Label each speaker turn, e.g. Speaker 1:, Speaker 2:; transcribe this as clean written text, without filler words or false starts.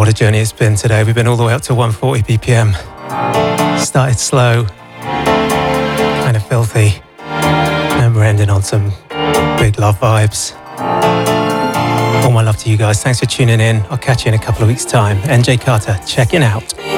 Speaker 1: What a journey it's been today. We've been all the way up to 140 BPM. Started slow, kind of filthy, and we're ending on some big love vibes. All my love to you guys. Thanks for tuning in. I'll catch you in a couple of weeks' time. NJ Carter, checking out.